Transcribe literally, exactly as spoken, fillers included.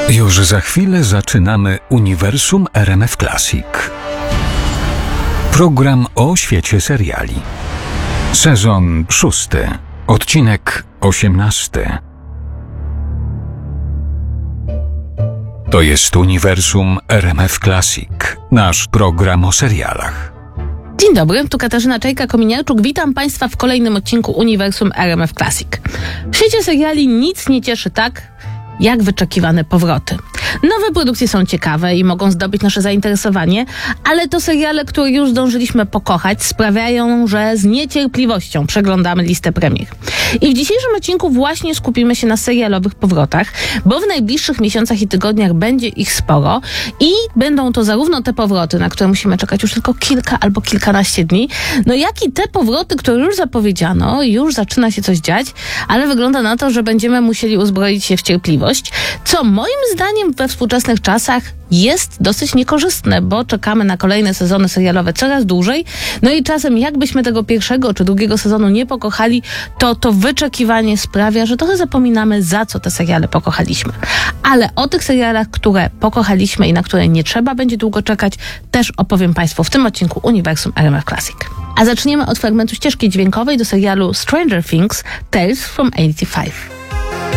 Już za chwilę zaczynamy Uniwersum R M F Classic. Program o świecie seriali. Sezon szósty, odcinek osiemnasty. To jest Uniwersum R M F Classic, nasz program o serialach. Dzień dobry, tu Katarzyna Czajka-Kominiarczuk. Witam Państwa w kolejnym odcinku Uniwersum R M F Classic. W świecie seriali nic nie cieszy tak, jak wyczekiwane powroty. Nowe produkcje są ciekawe i mogą zdobyć nasze zainteresowanie, ale to seriale, które już zdążyliśmy pokochać, sprawiają, że z niecierpliwością przeglądamy listę premier. I w dzisiejszym odcinku właśnie skupimy się na serialowych powrotach, bo w najbliższych miesiącach i tygodniach będzie ich sporo i będą to zarówno te powroty, na które musimy czekać już tylko kilka albo kilkanaście dni, no jak i te powroty, które już zapowiedziano, już zaczyna się coś dziać, ale wygląda na to, że będziemy musieli uzbroić się w cierpliwość, co moim zdaniem we współczesnych czasach jest dosyć niekorzystne, bo czekamy na kolejne sezony serialowe coraz dłużej, no i czasem jakbyśmy tego pierwszego czy drugiego sezonu nie pokochali, to to wyczekiwanie sprawia, że trochę zapominamy, za co te seriale pokochaliśmy. Ale o tych serialach, które pokochaliśmy i na które nie trzeba będzie długo czekać, też opowiem Państwu w tym odcinku Uniwersum R M F Classic. A zaczniemy od fragmentu ścieżki dźwiękowej do serialu Stranger Things Tales from osiemdziesiąt pięć.